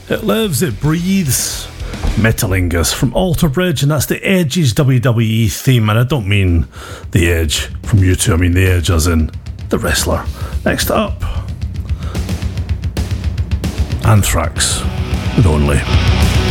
It lives, it breathes. Metalingus from Alter Bridge, and that's the Edge's WWE theme. And I don't mean the Edge from U2, I mean the Edge as in the wrestler. Next up, Anthrax with Only.